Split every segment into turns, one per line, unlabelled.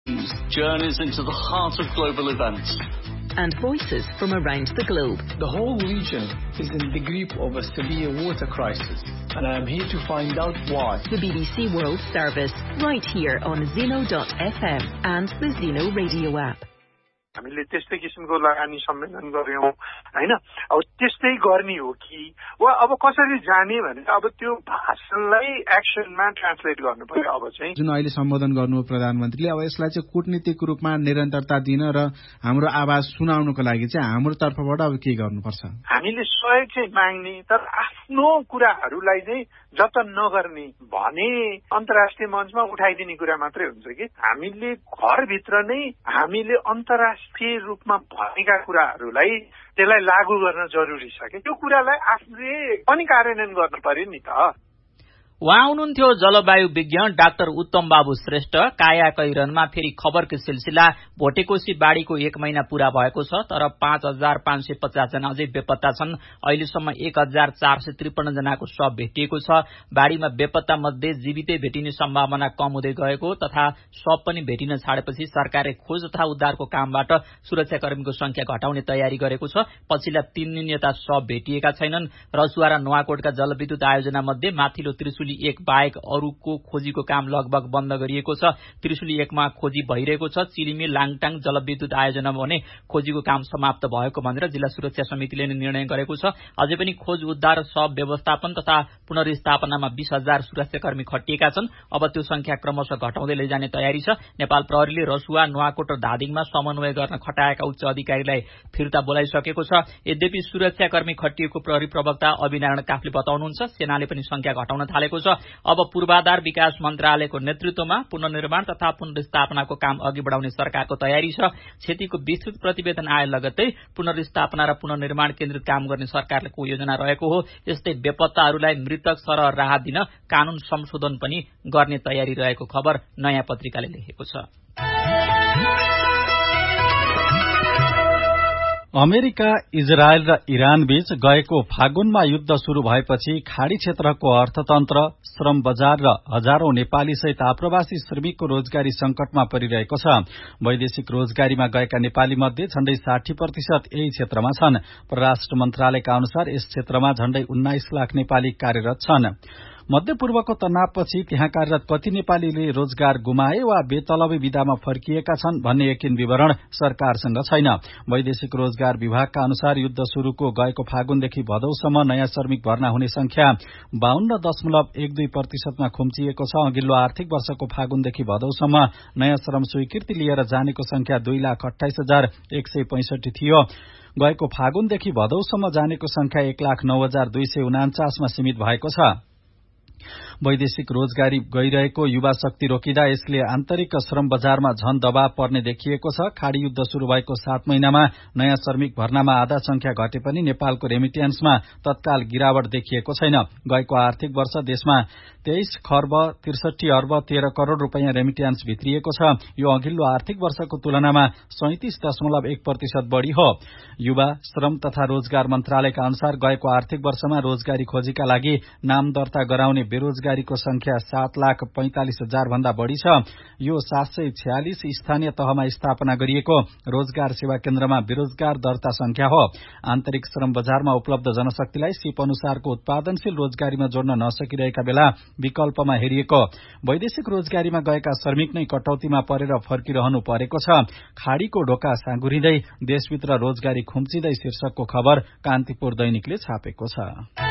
Journeys into the heart of global events.
And voices from around the globe.
The whole region is in the grip of a severe water crisis, and I am here to find out why.
The BBC World Service, right here on Zeno.fm and the Zeno radio app.
हामीले त्यस्तै किसिमको लगानी सम्मेलन गर्यौं हैन अब त्यस्तै गर्ने हो कि वा अब कसरी जाने भने अब त्यो भाषणलाई एक्सनमा ट्रान्सलेट गर्नु पर्यो अब चाहिँ
जुन अहिले सम्बोधन गर्नु प्रधानमन्त्रीले अब यसलाई चाहिँ कूटनीतिक रूपमा निरन्तरता दिन र हाम्रो आवाज सुनाउनको लागि चाहिँ हाम्रो तर्फबाट अब के गर्नुपर्छ
हामीले सहयोग चाहिँ माग्ने तर आफ्नो कुराहरूलाई चाहिँ जतन नगर्ने भने अन्तर्राष्ट्रिय मञ्चमा उठाइदिने कुरा मात्रै हुन्छ कि हामीले घरभित्र नै हामीले अन्तर्राष्ट्रिय रूपमा भनेका कुराहरूलाई त्यसलाई लागू गर्न जरुरी छ कि त्यो कुरालाई आफूले पनि कार्यान्वयन गर्नु पर्यो नि त
उहाँ हुनुहुन्थ्यो जलवायु विज्ञ डाक्टर उत्तम बाबु श्रेष्ठ कायाकैरनमा फेरि खबरको सिलसिला भोटेकोशी बाढ़ीको 1 महिना पूरा भएको छ तर 5550 जना अझै बेपत्ता छन् अहिलेसम्म 1453 जनाको शव भेटिएको छ बाढ़ीमा बेपत्ता मध्ये जीवितै भेटिने सम्भावना कम हुँदै गएको तथा शव पनि भेटिन छाडेपछि सरकारले खोज तथा उद्धारको कामबाट सुरक्षाकर्मीको संख्या घटाउने तयारी गरेको छ पछिल्ला 3 दिन यता शव भेटिएका छैनन् रसुवा र नुवाकोटका जलविद्युत आयोजना मध्ये माथिल्लो त्रिशुली 1 बाहेक अरूको खोजीको काम लगभग बन्द गरिएको छ त्रिशुली 1 मा खोजी भइरहेको छ चिलिमी लाङटाङ जलविद्युत आयोजना भने खोजीको काम समाप्त भएको भनेर जिल्ला सुरक्षा समितिले निर्णय गरेको छ अझै पनि खोज उद्धार शव व्यवस्थापन तथा पुनर्स्थापनामा 20,000 सुरक्षाकर्मी खटिएका छन् अब त्यो संख्या क्रमशः घटाउँदै लैजाने तयारी छ नेपाल प्रहरीले रसुवा नुवाकोट र धादिङमा समन्वय गर्न खटाएका उच्च अधिकारीलाई फिर्ता बोलाइसकेको छ यद्यपि सुरक्षाकर्मी खटिएको प्रहरी प्रवक्ता अभिनारायण काफले बताउनुहुन्छ सेनाले पनि संख्या घटाउन थालेको छ अब पूर्वाधार विकास मन्त्रालयको नेतृत्वमा पुनर्निर्माण तथा पुनर्स्थापनाको काम अघि बढाउने सरकारको तयारी छ क्षतिको विस्तृत प्रतिवेदन आए लगत्तै पुनर्स्थापना र पुनर्निर्माण केन्द्रित काम गर्ने सरकारको योजना रहेको हो यस्तै बेपत्ताहरूलाई मृतक सरह राहत दिन कानून संशोधन पनि गर्ने तयारी रहेको खबर नयाँ पत्रिकाले लेखेको छ
अमेरिका इजरायल र इरान बीच गएको फागुनमा युद्ध शुरू भएपछि खाड़ी क्षेत्रको अर्थतन्त्र श्रम बजार र हजारौं नेपाली सहित आप्रवासी श्रमिकको रोजगारी संकटमा परिरहेको छ वैदेशिक रोजगारीमा गएका नेपाली मध्ये झण्डै 60% यही क्षेत्रमा छन् परराष्ट्र मन्त्रालयका अनुसार यस क्षेत्रमा झण्डै 19 लाख नेपाली कार्यरत छन् मध्यपूर्वको तनावपछि त्यहाँ कार्यरत कति नेपालीले रोजगार गुमाए वा बेतलबी विधामा फर्किएका छन् भन्ने यकिन विवरण सरकारसँग छैन वैदेशिक रोजगार विभागका अनुसार युद्ध शुरूको गएको फागुनदेखि भदौसम्म नयाँ श्रमिक भर्ना हुने संख्या 52.12% मा खुम्चिएको छ अघिल्लो आर्थिक वर्षको फागुनदेखि भदौसम्म नयाँ श्रम स्वीकृति लिएर जानेको संख्या 2,28,165 थियो गएको फागुनदेखि भदौसम्म जानेको संख्या 1,09,249 मा सीमित भएको छ वैदेशिक रोजगारी गइरहेको युवा शक्ति रोकिँदा यसले आन्तरिक श्रम बजारमा झन दबाव पर्ने देखिएको छ खाड़ी युद्ध शुरू भएको 7 महिनामा नयाँ श्रमिक भर्नामा आधा संख्या घटे पनि नेपालको रेमिट्यान्समा तत्काल गिरावट देखिएको छैन गएको आर्थिक वर्ष देशमा 23 खर्ब 63 अर्ब 13 करोड़ रूपैयाँ रेमिट्यान्स भित्रिएको छ यो अघिल्लो आर्थिक वर्षको तुलनामा 37.1% बढ़ी हो युवा श्रम तथा रोजगार मन्त्रालयका अनुसार गएको आर्थिक वर्षमा रोजगारी खोजीका लागि नाम दर्ता गराउने बेरोजगारीको संख्या 7,45,000 भन्दा बढ़ी छ यो 746 स्थानीय तहमा स्थापना गरिएको रोजगार सेवा केन्द्रमा बेरोजगार दर्ता संख्या हो आन्तरिक श्रम बजारमा उपलब्ध जनशक्तिलाई सिप अनुसारको उत्पादनशील रोजगारीमा जोड्न नसकिरहेका बेला विकल्पमा हेरिएको वैदेशिक रोजगारीमा गएका श्रमिक नै कटौतीमा परेर फर्किरहनु परेको छ खाड़ीको ढोका साँगुरिँदै देशभित्र रोजगारी खुम्चिँदै शीर्षकको खबर कान्तिपुर दैनिकले छापेको छ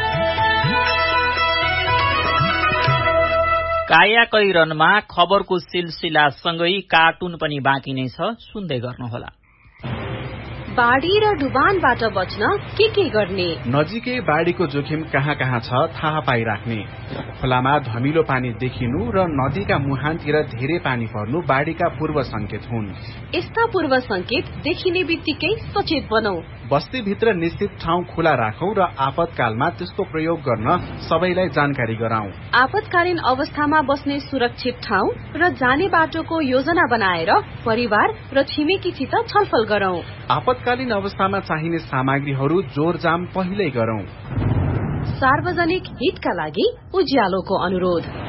कायाकैरनमा खबरको सिलसिलासँगै कार्टुन पनि बाँकी नै छ सुन्दै गर्नुहोला
बाढ़ी र डुबानबाट बच्न के गर्ने
नजिकै बाढ़ीको जोखिम कहाँ कहाँ छ थाहा पाइराख्ने खोलामा धमिलो पानी देखिनु र नदीका मुहानतिर धेरै पानी पर्नु बाढ़ीका पूर्व संकेत हुन्
यस्ता पूर्व संकेत देखिने बित्तिकै सचेत बनौ
बस्तीभित्र निश्चित ठाउँ खुला राखौं र आपतकालमा त्यसको प्रयोग गर्न सबैलाई जानकारी गराउँ
आपतकालीन अवस्थामा बस्ने सुरक्षित ठाउँ र जाने बाटोको योजना बनाएर परिवार र छिमेकीसित छलफल गरौं
आपतकालीन अवस्थामा चाहिने सामग्रीहरू जोरजाम पहिल्यै गरौं
सार्वजनिक हितका लागि उज्यालोको अनुरोध